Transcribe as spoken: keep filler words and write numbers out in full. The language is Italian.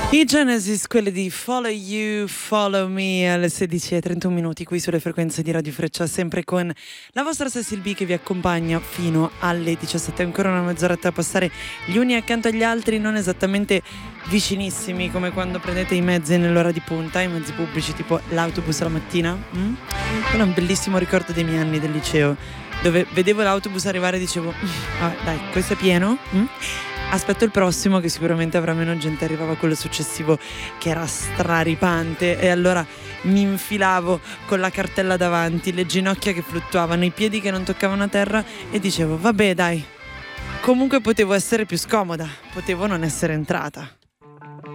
I Genesis, quelli di Follow You, Follow Me alle sedici e trentuno minuti qui sulle frequenze di Radio Freccia, sempre con la vostra Cecil B che vi accompagna fino alle diciassette. Ancora una mezz'oretta a passare gli uni accanto agli altri, non esattamente vicinissimi come quando prendete i mezzi nell'ora di punta, i mezzi pubblici tipo l'autobus la mattina. Mm? Quello è un bellissimo ricordo dei miei anni del liceo, dove vedevo l'autobus arrivare e dicevo ah, dai, questo è pieno? Mm? Aspetto il prossimo che sicuramente avrà meno gente. Arrivava quello successivo che era straripante e allora mi infilavo con la cartella davanti, le ginocchia che fluttuavano, i piedi che non toccavano a terra e dicevo vabbè dai, comunque potevo essere più scomoda, potevo non essere entrata.